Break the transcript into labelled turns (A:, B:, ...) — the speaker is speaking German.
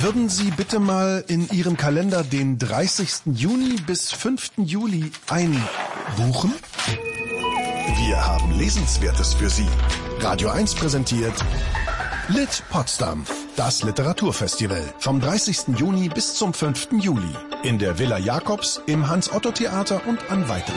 A: Würden Sie bitte mal in Ihren Kalender den 30. Juni bis 5. Juli einbuchen? Wir haben Lesenswertes für Sie. Radio 1 präsentiert Lit Potsdam, das Literaturfestival. Vom 30. Juni bis zum 5. Juli. In der Villa Jakobs, im Hans-Otto-Theater und an weiteren